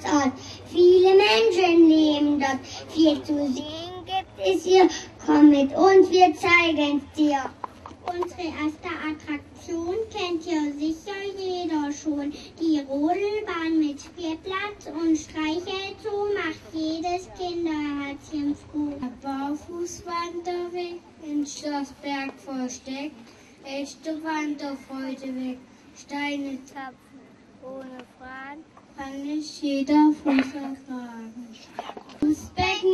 Weihnachtsort. Viele Menschen leben dort. Viel zu sehen gibt es hier. Komm mit uns, wir zeigen es dir. Unsere erste Attraktion kennt ja sicher jeder schon. Die Rodelbahn mit Spielplatz und Streichelzoo macht jedes Kinderherzchen froh. Der Barfußwanderweg in Schlossberg versteckt, echte Wanderfreude weg. Steine zapfen ohne Fragen, kann nicht jeder Fuß ertragen.